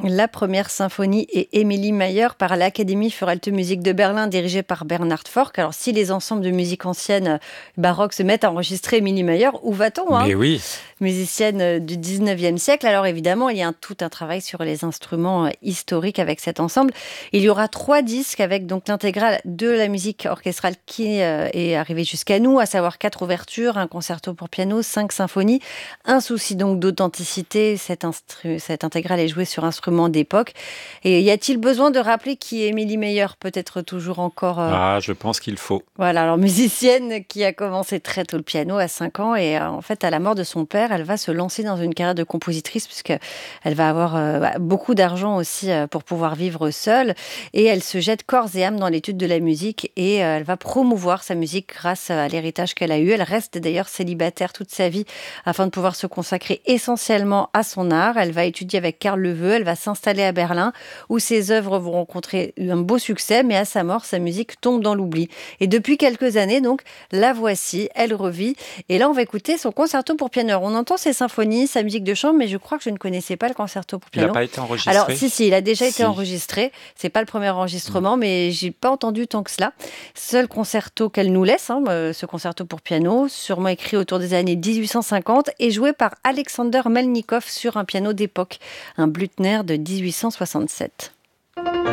La première symphonie est Emilie Mayer par l'Académie für Alte Musik de Berlin, dirigée par Bernhard Forck. Alors, si les ensembles de musique ancienne baroque se mettent à enregistrer Emilie Mayer, où va-t-on, hein? Mais oui, Musicienne du 19e siècle. Alors évidemment, il y a tout un travail sur les instruments historiques avec cet ensemble. Il y aura 3 disques avec donc l'intégrale de la musique orchestrale qui est arrivée jusqu'à nous, à savoir 4 ouvertures, un concerto pour piano, 5 symphonies. Un souci donc d'authenticité, cette intégrale est jouée sur instruments d'époque. Et y a-t-il besoin de rappeler qui est Émilie Meyer? Peut-être toujours encore... je pense qu'il faut. Voilà, alors musicienne qui a commencé très tôt le piano à 5 ans et en fait à la mort de son père, elle va se lancer dans une carrière de compositrice puisqu'elle va avoir beaucoup d'argent aussi pour pouvoir vivre seule et elle se jette corps et âme dans l'étude de la musique et elle va promouvoir sa musique grâce à l'héritage qu'elle a eu. Elle reste d'ailleurs célibataire toute sa vie afin de pouvoir se consacrer essentiellement à son art. Elle va étudier avec Karl Löwe, elle va s'installer à Berlin où ses œuvres vont rencontrer un beau succès, mais à sa mort, sa musique tombe dans l'oubli. Et depuis quelques années, donc, la voici, elle revit. Et là, on va écouter son concerto pour piano. On entend ses symphonies, sa musique de chambre, mais je crois que je ne connaissais pas le concerto pour Il n'a piano. pas été enregistré? Alors, si, il a déjà été Si. enregistré. C'est pas le premier enregistrement, mais j'ai pas entendu tant que cela. Seul concerto qu'elle nous laisse, ce concerto pour piano, sûrement écrit autour des années 1850 et joué par Alexander Melnikov sur un piano d'époque, un Blüthner de 1867.